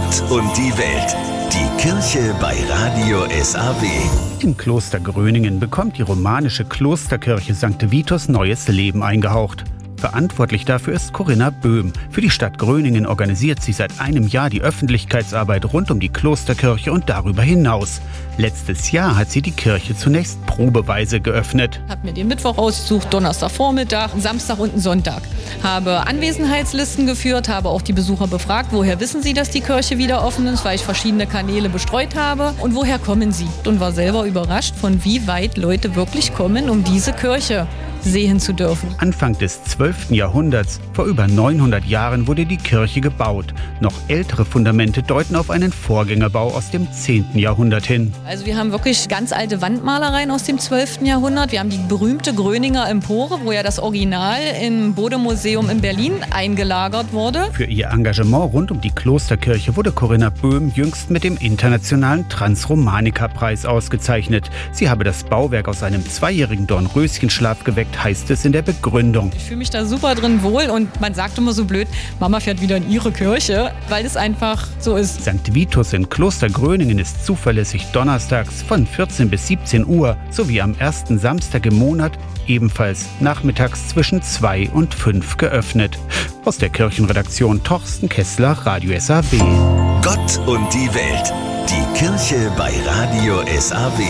Gott und die Welt. Die Kirche bei Radio SAW. Im Kloster Gröningen bekommt die romanische Klosterkirche St. Vitus neues Leben eingehaucht. Verantwortlich dafür ist Corinna Böhm. Für die Stadt Gröningen organisiert sie seit einem Jahr die Öffentlichkeitsarbeit rund um die Klosterkirche und darüber hinaus. Letztes Jahr hat sie die Kirche zunächst probeweise geöffnet. Habe mir den Mittwoch ausgesucht, Donnerstagvormittag, Samstag und einen Sonntag. Habe Anwesenheitslisten geführt, habe auch die Besucher befragt, woher wissen sie, dass die Kirche wieder offen ist, weil ich verschiedene Kanäle bestreut habe. Und woher kommen sie? Und war selber überrascht, von wie weit Leute wirklich kommen, um diese Kirche sehen zu dürfen. Anfang des 12. Jahrhunderts, vor über 900 Jahren, wurde die Kirche gebaut. Noch ältere Fundamente deuten auf einen Vorgängerbau aus dem 10. Jahrhundert hin. Also wir haben wirklich ganz alte Wandmalereien aus dem 12. Jahrhundert. Wir haben die berühmte Gröninger Empore, wo ja das Original im Bode-Museum in Berlin eingelagert wurde. Für ihr Engagement rund um die Klosterkirche wurde Corinna Böhm jüngst mit dem internationalen Transromanica-Preis ausgezeichnet. Sie habe das Bauwerk aus einem 2-jährigen Dornröschenschlaf geweckt, heißt es in der Begründung. Ich fühle mich da super drin wohl und man sagt immer so blöd, Mama fährt wieder in ihre Kirche, weil es einfach so ist. St. Vitus in Kloster Gröningen ist zuverlässig donnerstags von 14 bis 17 Uhr sowie am ersten Samstag im Monat ebenfalls nachmittags zwischen 2 und 5 geöffnet. Aus der Kirchenredaktion Torsten Kessler, Radio SAW. Gott und die Welt. Die Kirche bei Radio SAW.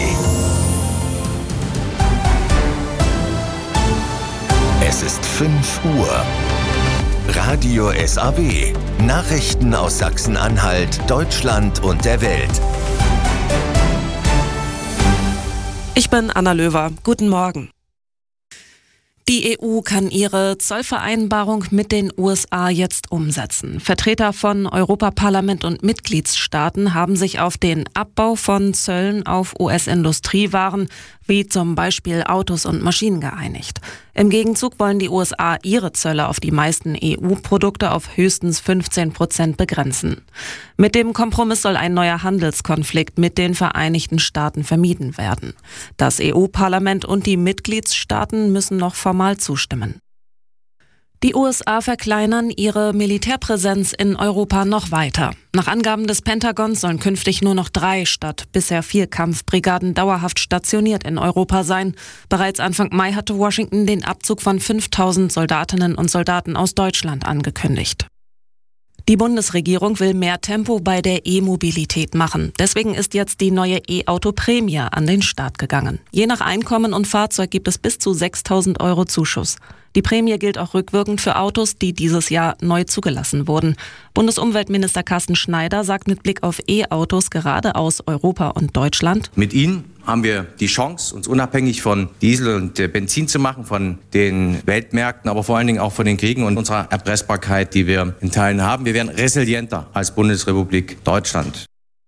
Es ist 5 Uhr. Radio SAW. Nachrichten aus Sachsen-Anhalt, Deutschland und der Welt. Ich bin Anna Löwer. Guten Morgen. Die EU kann ihre Zollvereinbarung mit den USA jetzt umsetzen. Vertreter von Europaparlament und Mitgliedstaaten haben sich auf den Abbau von Zöllen auf US-Industriewaren, wie zum Beispiel Autos und Maschinen, geeinigt. Im Gegenzug wollen die USA ihre Zölle auf die meisten EU-Produkte auf höchstens 15% begrenzen. Mit dem Kompromiss soll ein neuer Handelskonflikt mit den Vereinigten Staaten vermieden werden. Das EU-Parlament und die Mitgliedstaaten müssen noch formal zustimmen. Die USA verkleinern ihre Militärpräsenz in Europa noch weiter. Nach Angaben des Pentagons sollen künftig nur noch 3 statt bisher 4 Kampfbrigaden dauerhaft stationiert in Europa sein. Bereits Anfang Mai hatte Washington den Abzug von 5.000 Soldatinnen und Soldaten aus Deutschland angekündigt. Die Bundesregierung will mehr Tempo bei der E-Mobilität machen. Deswegen ist jetzt die neue E-Auto-Prämie an den Start gegangen. Je nach Einkommen und Fahrzeug gibt es bis zu 6.000 € Zuschuss. Die Prämie gilt auch rückwirkend für Autos, die dieses Jahr neu zugelassen wurden. Bundesumweltminister Carsten Schneider sagt mit Blick auf E-Autos gerade aus Europa und Deutschland: Mit ihnen haben wir die Chance, uns unabhängig von Diesel und Benzin zu machen, von den Weltmärkten, aber vor allen Dingen auch von den Kriegen und unserer Erpressbarkeit, die wir in Teilen haben. Wir werden resilienter als Bundesrepublik Deutschland.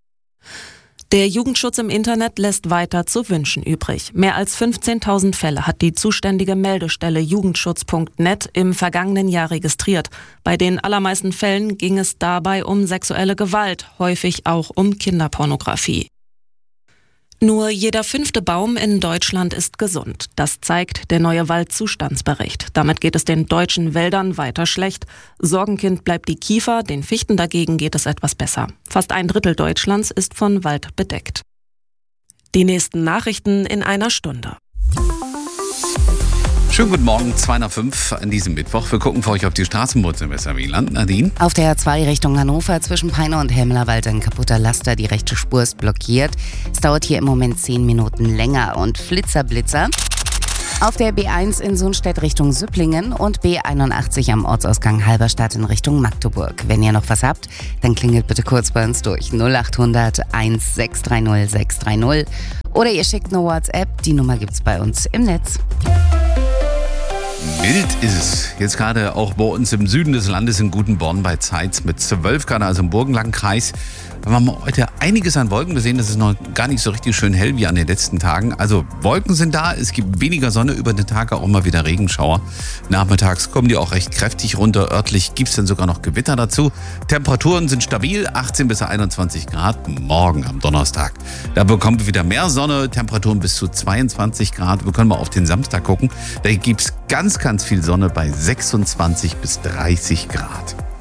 Der Jugendschutz im Internet lässt weiter zu wünschen übrig. Mehr als 15.000 Fälle hat die zuständige Meldestelle jugendschutz.net im vergangenen Jahr registriert. Bei den allermeisten Fällen ging es dabei um sexuelle Gewalt, häufig auch um Kinderpornografie. Nur jeder 5. Baum in Deutschland ist gesund. Das zeigt der neue Waldzustandsbericht. Damit geht es den deutschen Wäldern weiter schlecht. Sorgenkind bleibt die Kiefer, den Fichten dagegen geht es etwas besser. Fast 1/3 Deutschlands ist von Wald bedeckt. Die nächsten Nachrichten in einer Stunde. Schönen guten Morgen, 2:05 an diesem Mittwoch. Wir gucken für euch auf die Straßenboote im SAW-Land. Nadine? Auf der A2 Richtung Hannover zwischen Peine und Helmlerwald ein kaputter Laster. Die rechte Spur ist blockiert. Es dauert hier im Moment 10 Minuten länger. Und Flitzer. Auf der B1 in Sundstedt Richtung Süpplingen und B81 am Ortsausgang Halberstadt in Richtung Magdeburg. Wenn ihr noch was habt, dann klingelt bitte kurz bei uns durch. 0800 1630 630. Oder ihr schickt eine WhatsApp. Die Nummer gibt's bei uns im Netz. Mild ist es jetzt gerade auch bei uns im Süden des Landes in Gutenborn bei Zeitz mit 12 Grad, also im Burgenlandkreis. Wir haben heute einiges an Wolken. Wir sehen, es ist noch gar nicht so richtig schön hell wie an den letzten Tagen. Also Wolken sind da, es gibt weniger Sonne, über den Tag auch mal wieder Regenschauer. Nachmittags kommen die auch recht kräftig runter. Örtlich gibt es dann sogar noch Gewitter dazu. Temperaturen sind stabil, 18 bis 21 Grad morgen am Donnerstag. Da bekommen wir wieder mehr Sonne, Temperaturen bis zu 22 Grad. Wir können mal auf den Samstag gucken. Da gibt es ganz viel Sonne bei 26 bis 30 Grad.